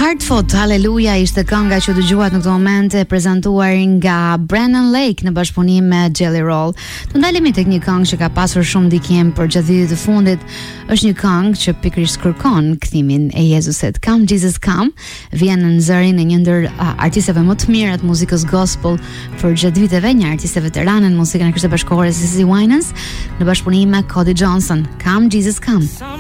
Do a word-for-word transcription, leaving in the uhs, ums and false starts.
Hard Fought Hallelujah ishte kënga që dëgjuat në këtë moment e prezantuar nga Brennan Lake në bashkëpunim me Jelly Roll. Të ndalemi tek një këngë që ka pasur shumë ndikim për gjatë vitit të fundit. Është një këngë që pikërisht kërkon kthimin e Jezusit. Come Jesus Come vjen në zërin e një ndër uh, artistëve më të mirë të muzikës gospel për gjatë viteve, një artiste veterane në muzikën e Krishtit Bashkëkohore, Cissy Winans, në bashkëpunim me Cody Johnson. Come Jesus Come.